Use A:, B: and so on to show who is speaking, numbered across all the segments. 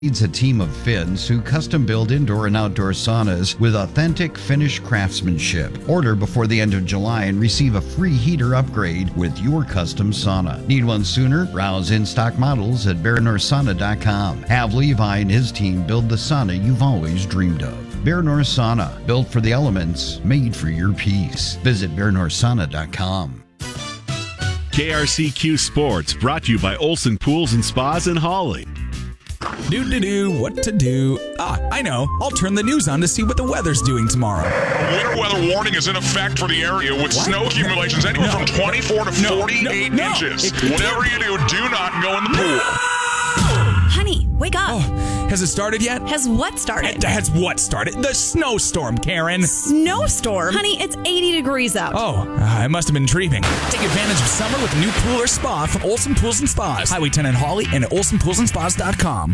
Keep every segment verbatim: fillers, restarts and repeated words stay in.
A: Leads a team of Finns who custom build indoor and outdoor saunas with authentic Finnish craftsmanship. Order before the end of July and receive a free heater upgrade with your custom sauna. Need one sooner? Browse in-stock models at Baranor Sauna dot com. Have Levi and his team build the sauna you've always dreamed of. Baranor Sauna, built for the elements, made for your peace. Visit Baranor Sauna dot com.
B: K R C Q Sports, brought to you by Olson Pools and Spas in Hawley.
C: Do do do, what to do? Ah, I know. I'll turn the news on to see what the weather's doing tomorrow.
D: A winter weather warning is in effect for the area with what? Snow accumulations anywhere no. from twenty-four to forty-eight no, no, inches. No. Whatever you do, do not go in the pool.
E: Honey, wake up.
C: Oh, has it started yet?
E: Has what started?
C: It has what started? The snowstorm, Karen.
E: Snowstorm? Honey, it's eighty degrees out.
C: Oh, uh, I must have been dreaming. Take advantage of summer with a new pool or spa from Olson Pools and Spas. Highway ten in Hawley and at olson pools and spas dot com.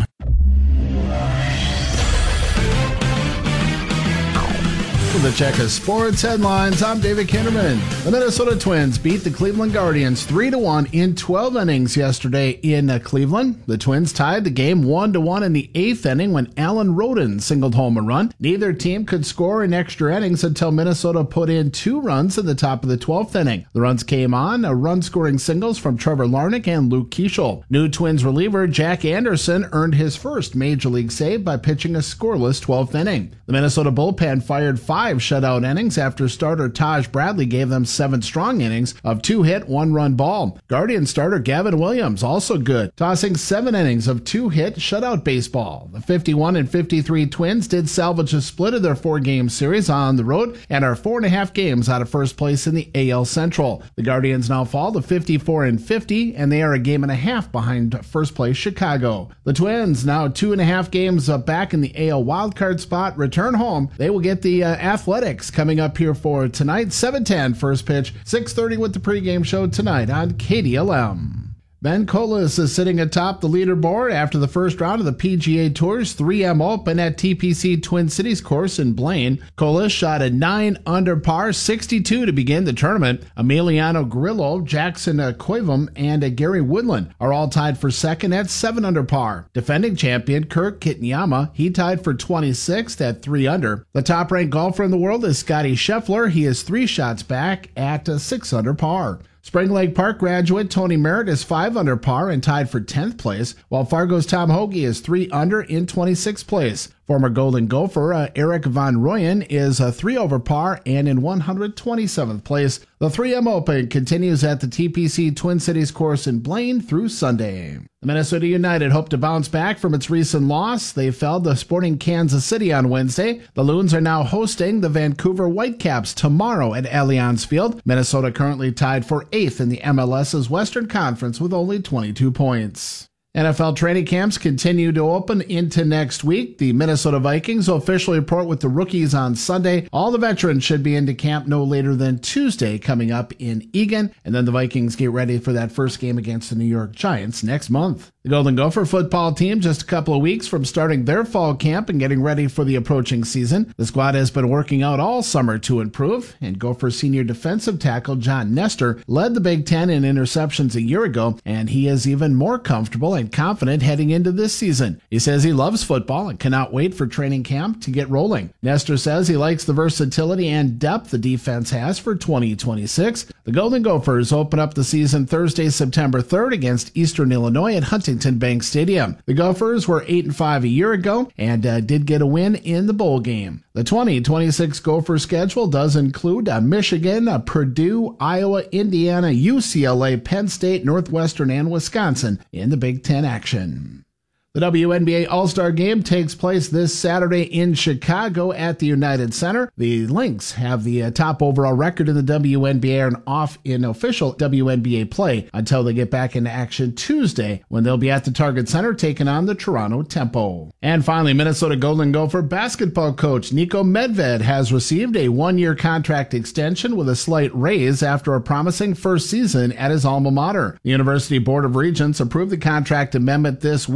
F: For the Checker Sports headlines, I'm David Kinderman. The Minnesota Twins beat the Cleveland Guardians three to one in twelve innings yesterday in uh, Cleveland. The Twins tied the game one to one in the eighth inning when Alan Roden singled home a run. Neither team could score in extra innings until Minnesota put in two runs in the top of the twelfth inning. The runs came on a run-scoring singles from Trevor Larnach and Luke Keeschel. New Twins reliever Jack Anderson earned his first Major League save by pitching a scoreless twelfth inning. The Minnesota bullpen fired five shutout innings after starter Taj Bradley gave them seven strong innings of two-hit, one-run ball. Guardian starter Gavin Williams also good, tossing seven innings of two-hit shutout baseball. The fifty-one and fifty-three Twins did salvage a split of their four-game series on the road and are four and a half games out of first place in the A L Central. The Guardians now fall to fifty-four and fifty, and they are a game and a half behind first place Chicago. The Twins, now two and a half games back in the A L wildcard spot, return home. They will get the uh, Athletics coming up here for tonight, seven ten first pitch, six thirty with the pregame show tonight on K D L M. Ben Colas is sitting atop the leaderboard after the first round of the P G A Tour's three M Open at T P C Twin Cities course in Blaine. Colas shot a nine under par sixty-two to begin the tournament. Emiliano Grillo, Jackson Koivum, and Gary Woodland are all tied for second at seven under par. Defending champion Kurt Kitayama, he tied for twenty-sixth at three under. The top-ranked golfer in the world is Scotty Scheffler. He is three shots back at six under par. Spring Lake Park graduate Tony Merritt is five under par and tied for tenth place, while Fargo's Tom Hoge is three under in twenty-sixth place. Former Golden Gopher uh, Eric Van Rooyen is uh, three over par and in one hundred twenty-seventh place. The three M Open continues at the T P C Twin Cities course in Blaine through Sunday. The Minnesota United hope to bounce back from its recent loss. They fell to Sporting Kansas City on Wednesday. The Loons are now hosting the Vancouver Whitecaps tomorrow at Allianz Field. Minnesota currently tied for eighth in the M L S's Western Conference with only twenty-two points. N F L training camps continue to open into next week. The Minnesota Vikings will officially report with the rookies on Sunday. All the veterans should be into camp no later than Tuesday coming up in Eagan. And then the Vikings get ready for that first game against the New York Giants next month. The Golden Gopher football team just a couple of weeks from starting their fall camp and getting ready for the approaching season. The squad has been working out all summer to improve, and Gopher senior defensive tackle John Nestor led the Big Ten in interceptions a year ago, and he is even more comfortable and confident heading into this season. He says he loves football and cannot wait for training camp to get rolling. Nestor says he likes the versatility and depth the defense has for twenty twenty-six. The Golden Gophers open up the season Thursday, September third against Eastern Illinois at Huntington Bank Stadium. The Gophers were eight and five a year ago and uh, did get a win in the bowl game. The twenty twenty-six Gopher schedule does include uh, Michigan, uh, Purdue, Iowa, Indiana, U C L A, Penn State, Northwestern, and Wisconsin in the Big Ten action. The W N B A All-Star Game takes place this Saturday in Chicago at the United Center. The Lynx have the uh, top overall record in the W N B A and off in official W N B A play until they get back into action Tuesday when they'll be at the Target Center taking on the Toronto Tempo. And finally, Minnesota Golden Gopher basketball coach Niko Medved has received a one-year contract extension with a slight raise after a promising first season at his alma mater. The University Board of Regents approved the contract amendment this week at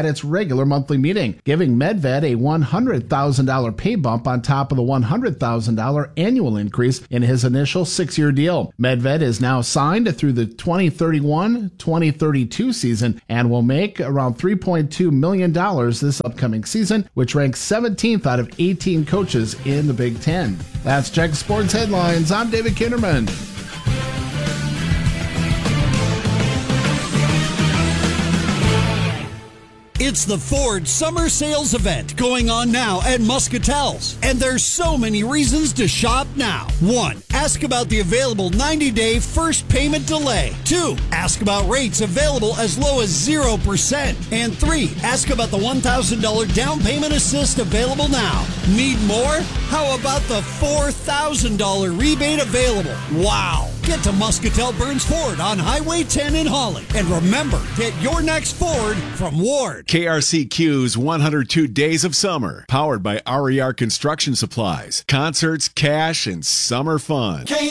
F: at its regular monthly meeting, giving Medved a one hundred thousand dollars pay bump on top of the one hundred thousand dollars annual increase in his initial six-year deal. Medved is now signed through the twenty thirty-one twenty thirty-two season and will make around three point two million dollars this upcoming season, which ranks seventeenth out of eighteen coaches in the Big Ten. That's Check Sports Headlines. I'm David Kinderman.
G: It's the Ford Summer Sales Event going on now at Muscatel's. And there's so many reasons to shop now. One, ask about the available ninety-day first payment delay. Two, ask about rates available as low as zero percent. And three, ask about the one thousand dollars down payment assist available now. Need more? How about the four thousand dollars rebate available? Wow! Get to Muscatel Burns Ford on Highway ten in Holly. And remember, get your next Ford from Ward.
H: K R C Q's one hundred two Days of Summer, powered by R E R Construction Supplies. Concerts, cash, and summer fun.
I: K